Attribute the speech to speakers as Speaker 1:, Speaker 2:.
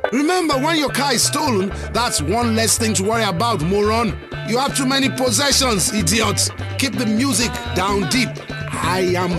Speaker 1: Remember, when your car is stolen, that's one less thing to worry about, moron. You have too many possessions, idiot. Keep the music down deep. I am